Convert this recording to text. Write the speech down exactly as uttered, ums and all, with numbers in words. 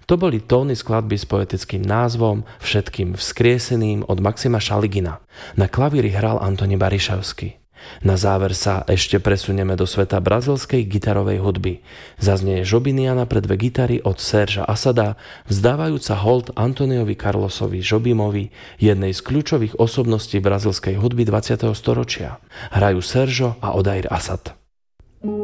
To boli tóny skladby s poetickým názvom Všetkým vzkrieseným od Maxima Šaligina. Na klavíri hral Antoni Barišavský. Na záver sa ešte presunieme do sveta brazilskej gitarovej hudby. Zaznie Jobimiana pre dve gitary od Sergea Assada, vzdávajúca hold Antoniovi Carlosovi Jobimovi, jednej z kľúčových osobností brazilskej hudby dvadsiateho storočia. Hrajú Sergio a Odair Assad.